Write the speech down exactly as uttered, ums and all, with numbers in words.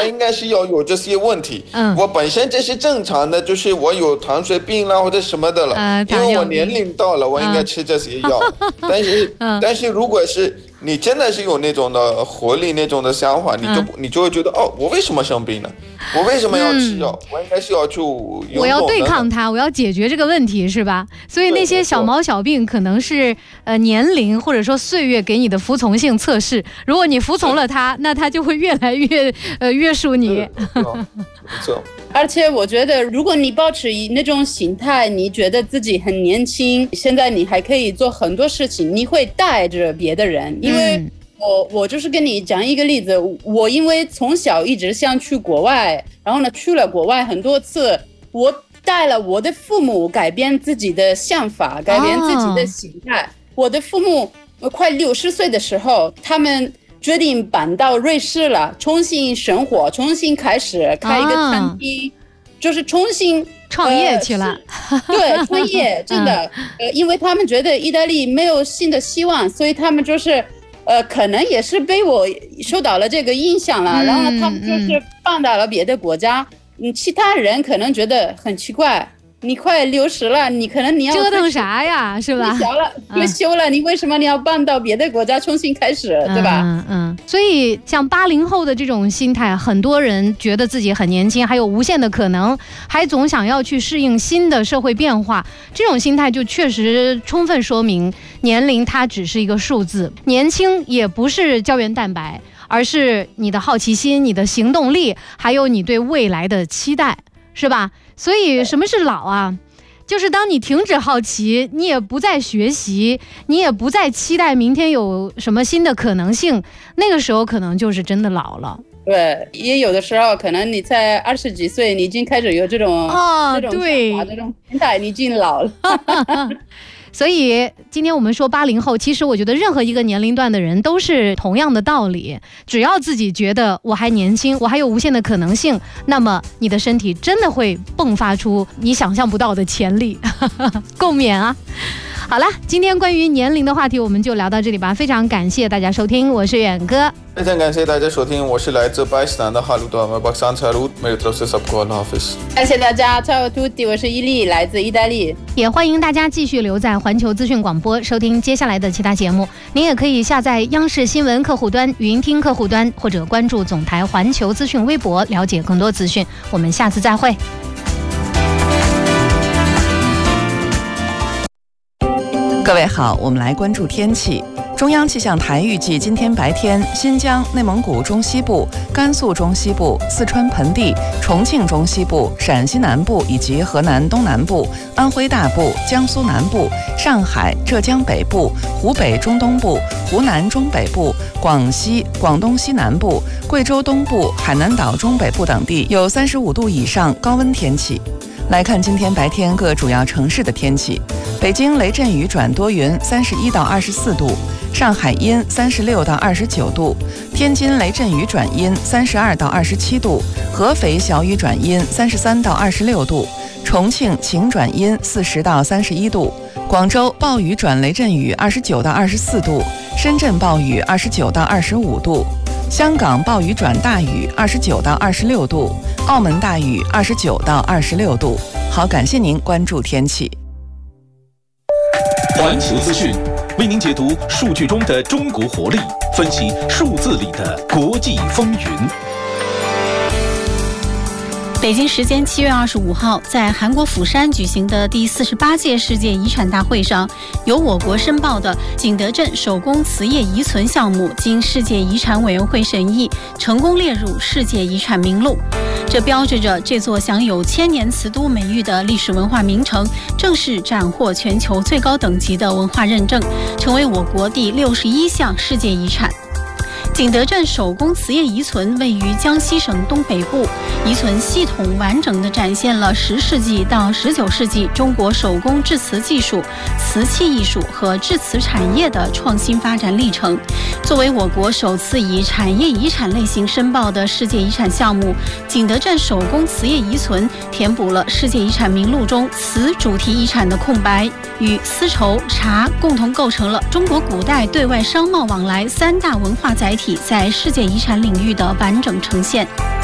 我应该是要有这些问题。嗯，我本身这是正常的，就是我有糖水病啦或者什么的了，呃、因为我年龄到了，我应该吃这些药。嗯、但是、嗯，但是如果是你真的是有那种的活力、那种的想法，你就、嗯、你就会觉得哦，我为什么生病呢？我为什么要吃药？嗯、我应该是要去运动， 我要对抗它，我要解决这个问题，是吧？所以那些小毛小病可能是呃年龄或者说岁月给你的服从性测试。如果你服从了它，那它就会越来越呃约束你。 没错。 而且我觉得，如果你保持那种心态，你觉得自己很年轻，现在你还可以做很多事情，你会带着别的人。因为我我就是跟你讲一个例子，我因为从小一直想去国外，然后呢去了国外很多次，我带了我的父母改变自己的想法，改变自己的心态。哦、我的父母快六十岁的时候，他们决定搬到瑞士了，重新生活，重新开始开一个餐厅，啊、就是重新创业去了。 呃、对，创业真的，嗯、呃，因为他们觉得意大利没有新的希望，所以他们就是呃，可能也是被我受到了这个影响了。嗯、然后呢，他们就是搬到了别的国家。嗯，其他人可能觉得很奇怪。你快六十了，你可能你要折腾啥呀，是吧？ 退休了，退休了，嗯、你为什么你要搬到别的国家重新开始，对吧？ 嗯嗯。所以像八零后的这种心态，很多人觉得自己很年轻，还有无限的可能，还总想要去适应新的社会变化，这种心态就确实充分说明年龄它只是一个数字，年轻也不是胶原蛋白，而是你的好奇心、你的行动力，还有你对未来的期待，是吧？所以什么是老啊？就是当你停止好奇，你也不再学习，你也不再期待明天有什么新的可能性，那个时候可能就是真的老了。 对，也有的时候可能你才二十几岁，你已经开始有这种哦， 这种对， 这种心态，你已经老了。 所以今天我们说八零后，其实我觉得任何一个年龄段的人都是同样的道理，只要自己觉得我还年轻，我还有无限的可能性，那么你的身体真的会迸发出你想象不到的潜力。共勉啊！好了，今天关于年龄的话题我们就聊到这里吧，非常感谢大家收听，我是远哥。 非常感谢大家收听，我是来自巴基斯坦的哈鲁多马巴桑查鲁，没有头是 subscribe office。 感谢大家 ，Ciao tutti， 我是伊利，来自意大利。 也欢迎大家继续留在环球资讯广播，收听接下来的其他节目。您也可以下载央视新闻客户端、云听客户端，或者关注总台环球资讯微博，了解更多资讯。我们下次再会。 各位好，我们来关注天气。中央气象台预计今天白天，新疆、内蒙古中西部、甘肃中西部、四川盆地、重庆中西部、陕西南部以及河南东南部、安徽大部、江苏南部、上海、浙江北部、湖北中东部、湖南中北部、广西、广东西南部、贵州东部、海南岛中北部等地有三十五度以上高温天气。来看今天白天各主要城市的天气：北京雷阵雨转多云，三十一到二十四度；上海阴，三十六到二十九度；天津雷阵雨转阴，三十二到二十七度；合肥小雨转阴，三十三到二十六度；重庆晴转阴，四十到三十一度；广州暴雨转雷阵雨，二十九到二十四度；深圳暴雨，二十九到二十五度。香港暴雨转大雨，二十九到二十六度；澳门大雨，二十九到二十六度。好，感谢您关注天气。 环球资讯为您解读数据中的中国活力，分析数字里的国际风云。 北京时间七月二十五号，在韩国釜山举行的第四十八届世界遗产大会上，由我国申报的景德镇手工瓷业遗存项目经世界遗产委员会审议，成功列入世界遗产名录。这标志着这座享有千年瓷都美誉的历史文化名城，正式斩获全球最高等级的文化认证，成为我国第六十一项世界遗产。景德镇手工瓷业遗存位于江西省东北部，遗存系统完整地展现了十世纪到十九世纪中国手工制瓷技术、瓷器艺术和制瓷产业的创新发展历程。作为我国首次以产业遗产类型申报的世界遗产项目，景德镇手工瓷业遗存填补了世界遗产名录中瓷主题遗产的空白，与丝绸、茶共同构成了中国古代对外商贸往来三大文化载体在世界遗产领域的完整呈现。